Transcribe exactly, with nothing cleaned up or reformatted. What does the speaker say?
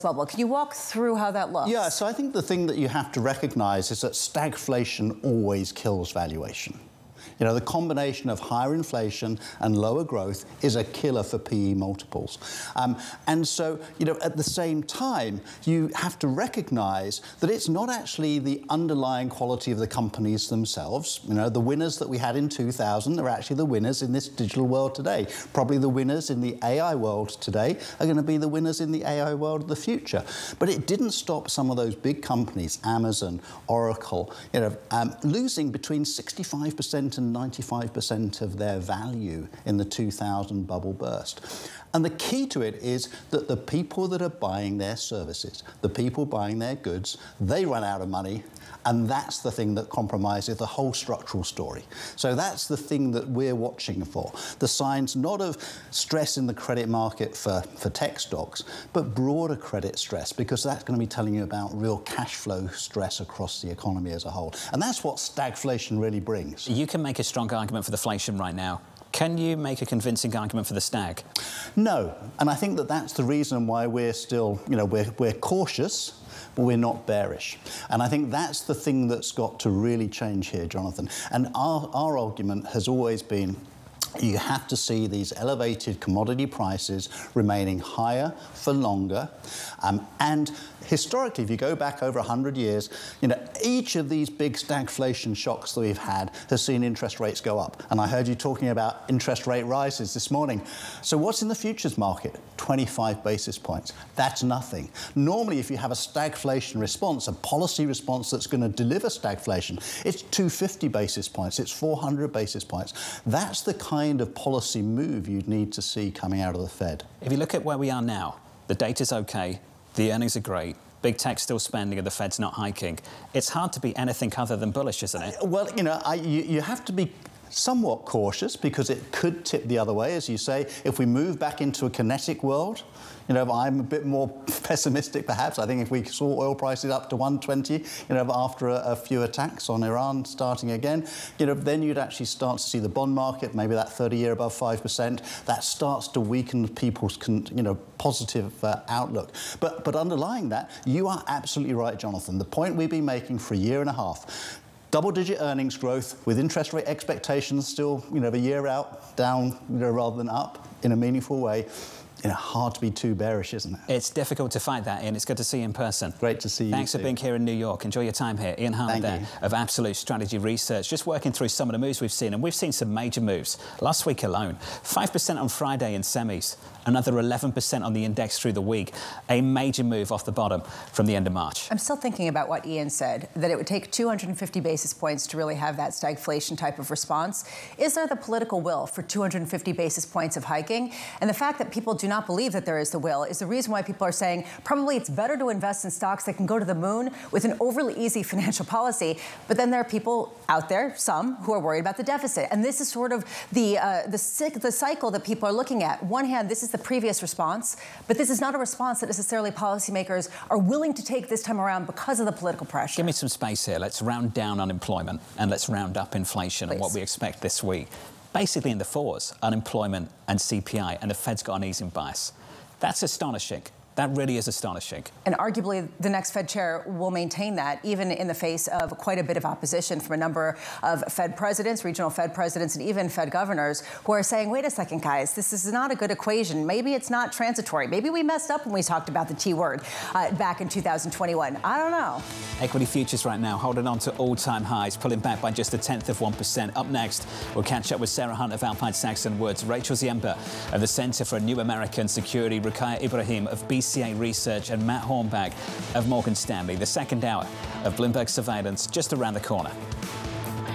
bubble. Can you walk through how that looks? Yeah, so I think the thing that you have to recognise is that stagflation always kills valuation. You know, the combination of higher inflation and lower growth is a killer for P E multiples. Um, and so, you know, at the same time, you have to recognise that it's not actually the underlying quality of the companies themselves. You know, the winners that we had in two thousand are actually the winners in this digital world today. Probably the winners in the A I world today are going to be the winners in the A I world of the future. But it didn't stop some of those big companies, Amazon, Oracle, you know, um, losing between sixty-five percent and ninety-five percent of their value in the two thousand bubble burst. And the key to it is that the people that are buying their services, the people buying their goods, they run out of money, and that's the thing that compromises the whole structural story. So that's the thing that we're watching for. The signs not of stress in the credit market for, for tech stocks, but broader credit stress, because that's going to be telling you about real cash flow stress across the economy as a whole. And that's what stagflation really brings. You can make a strong argument for deflation right now. Can you make a convincing argument for the stag? No, and I think that that's the reason why we're still, you know, we're, we're cautious, but we're not bearish. And I think that's the thing that's got to really change here, Jonathan. And our, our argument has always been, you have to see these elevated commodity prices remaining higher for longer. Um, and historically, if you go back over one hundred years, you know, each of these big stagflation shocks that we've had has seen interest rates go up. And I heard you talking about interest rate rises this morning. So what's in the futures market? twenty-five basis points. That's nothing. Normally, if you have a stagflation response, a policy response that's going to deliver stagflation, it's two hundred fifty basis points, it's four hundred basis points. That's the kind of policy move you'd need to see coming out of the Fed. If you look at where we are now, the data's okay, the earnings are great, big tech's still spending and the Fed's not hiking. It's hard to be anything other than bullish, isn't it? Uh, well, you know, I, you, you have to be somewhat cautious because it could tip the other way, as you say. If we move back into a kinetic world, you know, I'm a bit more pessimistic perhaps. I think if we saw oil prices up to one twenty, you know, after a, a few attacks on Iran starting again, you know, then you'd actually start to see the bond market, maybe that thirty year above five percent, that starts to weaken people's, you know, positive uh, outlook. But, but underlying that, you are absolutely right, Jonathan. The point we've been making for a year and a half, double-digit earnings growth with interest rate expectations still, you know, a year out, down, you know, rather than up in a meaningful way. You know, hard to be too bearish, isn't it? It's difficult to fight that, Ian. It's good to see you in person. Great to see you. Thanks for being here in New York. Enjoy your time here. Ian Harnett there of Absolute Strategy Research. Just working through some of the moves we've seen, and we've seen some major moves. Last week alone, five percent on Friday in semis, another eleven percent on the index through the week. A major move off the bottom from the end of March. I'm still thinking about what Ian said, that it would take two hundred fifty basis points to really have that stagflation type of response. Is there the political will for two hundred fifty basis points of hiking? And the fact that people do not believe that there is the will is the reason why people are saying probably it's better to invest in stocks that can go to the moon with an overly easy financial policy. But then there are people out there, some, who are worried about the deficit. And this is sort of the, uh, the, sick, the cycle that people are looking at. One hand, this is the previous response, but this is not a response that necessarily policymakers are willing to take this time around because of the political pressure. Give me some space here. Let's round down unemployment and let's round up inflation. Please. And what we expect this week. Basically in the fours, unemployment and C P I, and the Fed's got an easing bias. That's astonishing. That really is astonishing. And arguably, the next Fed chair will maintain that, even in the face of quite a bit of opposition from a number of Fed presidents, regional Fed presidents, and even Fed governors who are saying, wait a second, guys, this is not a good equation. Maybe it's not transitory. Maybe we messed up when we talked about the T word uh, back in two thousand twenty-one. I don't know. Equity futures right now holding on to all-time highs, pulling back by just a tenth of one percent. Up next, we'll catch up with Sarah Hunt of Alpine Saxon Woods, Rachel Ziemba of the Center for a New American Security, Ruqaiya Ibrahim of B C A Research, and Matt Hornbach of Morgan Stanley. The second hour of Bloomberg Surveillance just around the corner.